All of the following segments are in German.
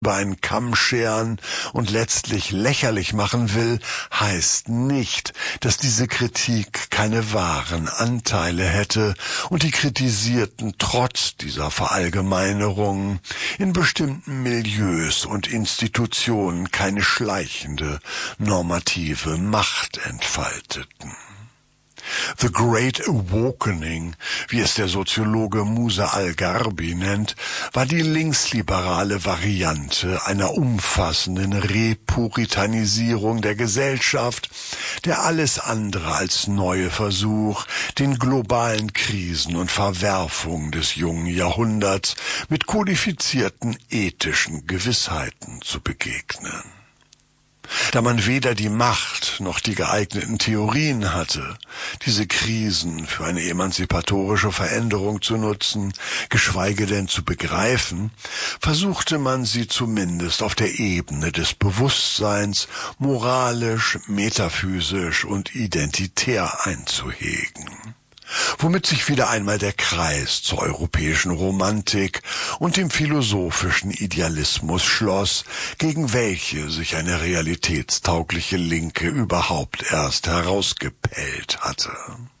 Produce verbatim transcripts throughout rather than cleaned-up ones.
über einen Kamm scheren und letztlich lächerlich machen will, heißt nicht, dass diese Kritik keine wahren Anteile hätte und die Kritisierten trotz dieser Verallgemeinerungen in bestimmten Milieus und Institutionen keine schleichende normative Macht entfalteten. The Great Awakening, wie es der Soziologe Musa al-Gharbi nennt, war die linksliberale Variante einer umfassenden Repuritanisierung der Gesellschaft, der alles andere als neue Versuch, den globalen Krisen und Verwerfungen des jungen Jahrhunderts mit kodifizierten ethischen Gewissheiten zu begegnen. Da man weder die Macht noch die geeigneten Theorien hatte, diese Krisen für eine emanzipatorische Veränderung zu nutzen, geschweige denn zu begreifen, versuchte man sie zumindest auf der Ebene des Bewusstseins moralisch, metaphysisch und identitär einzuhegen. Womit sich wieder einmal der Kreis zur europäischen Romantik und dem philosophischen Idealismus schloss, gegen welche sich eine realitätstaugliche Linke überhaupt erst herausgepellt hatte.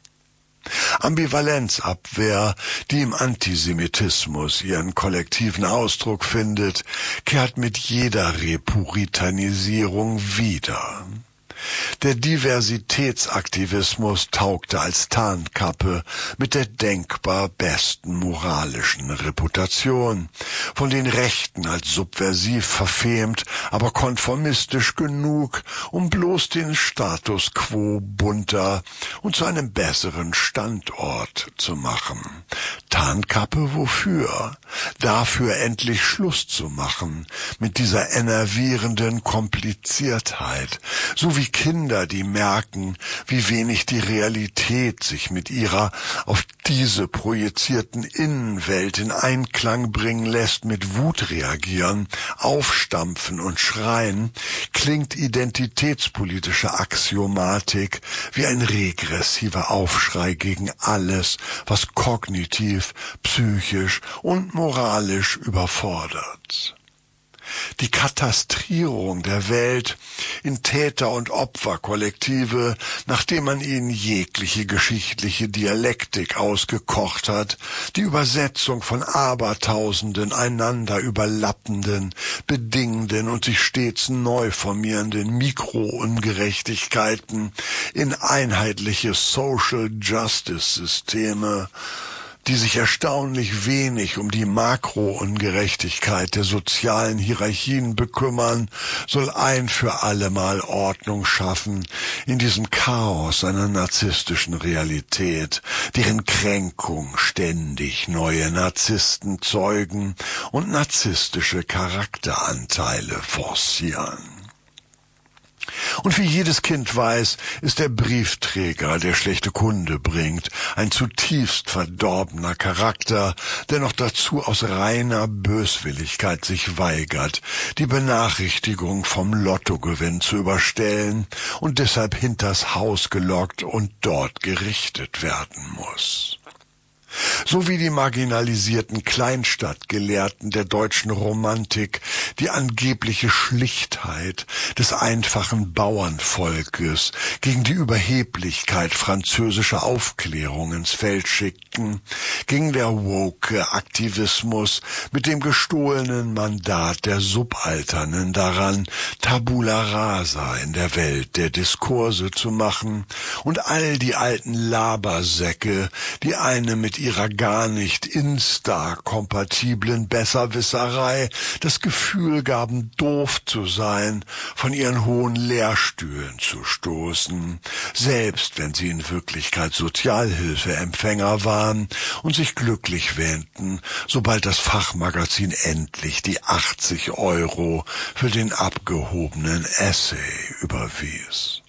Ambivalenzabwehr, die im Antisemitismus ihren kollektiven Ausdruck findet, kehrt mit jeder Repuritanisierung wieder. Der Diversitätsaktivismus taugte als Tarnkappe mit der denkbar besten moralischen Reputation, von den Rechten als subversiv verfemt, aber konformistisch genug, um bloß den Status quo bunter und zu einem besseren Standort zu machen. Tarnkappe wofür? Dafür endlich Schluss zu machen mit dieser enervierenden Kompliziertheit, so wie Kinder, die merken, wie wenig die Realität sich mit ihrer auf diese projizierten Innenwelt in Einklang bringen lässt, mit Wut reagieren, aufstampfen und schreien, klingt identitätspolitische Axiomatik wie ein regressiver Aufschrei gegen alles, was kognitiv, psychisch und moralisch überfordert. Die Katastrierung der Welt in Täter- und Opferkollektive, nachdem man ihnen jegliche geschichtliche Dialektik ausgekocht hat, die Übersetzung von abertausenden einander überlappenden, bedingenden und sich stets neu formierenden Mikroungerechtigkeiten in einheitliche Social Justice Systeme, die sich erstaunlich wenig um die Makroungerechtigkeit der sozialen Hierarchien bekümmern, soll ein für allemal Ordnung schaffen in diesem Chaos einer narzisstischen Realität, deren Kränkung ständig neue Narzissten zeugen und narzisstische Charakteranteile forcieren. Und wie jedes Kind weiß, ist der Briefträger, der schlechte Kunde bringt, ein zutiefst verdorbener Charakter, der noch dazu aus reiner Böswilligkeit sich weigert, die Benachrichtigung vom Lottogewinn zu überstellen und deshalb hinters Haus gelockt und dort gerichtet werden muss. So wie die marginalisierten Kleinstadtgelehrten der deutschen Romantik die angebliche Schlichtheit des einfachen Bauernvolkes gegen die Überheblichkeit französischer Aufklärung ins Feld schickten, ging der woke Aktivismus mit dem gestohlenen Mandat der Subalternen daran, Tabula rasa in der Welt der Diskurse zu machen und all die alten Labersäcke, die eine mit ihrer gar nicht insta-kompatiblen Besserwisserei das Gefühl gaben, doof zu sein, von ihren hohen Lehrstühlen zu stoßen, selbst wenn sie in Wirklichkeit Sozialhilfeempfänger waren und sich glücklich wähnten, sobald das Fachmagazin endlich die achtzig Euro für den abgehobenen Essay überwies.